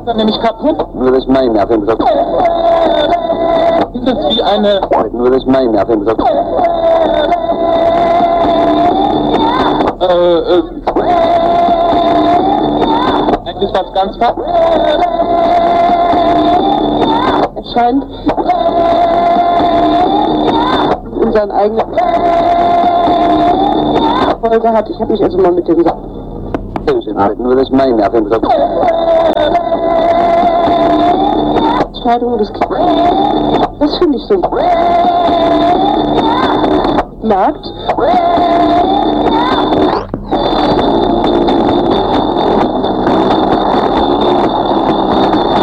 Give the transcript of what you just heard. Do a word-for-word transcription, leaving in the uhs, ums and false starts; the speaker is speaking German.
macht er nämlich kaputt. Nur das meine, auf jeden Fall. Das ist wie eine... Nur das meine, auf jeden Fall. Äh, äh... Eigentlich was ganz ver... Es scheint in seinen eigenen Folge hat. Ich habe mich also mal mit dem gesagt. Nur das meine, auf jeden Fall. Scheidung des Kindes. Das finde ich so. Markt.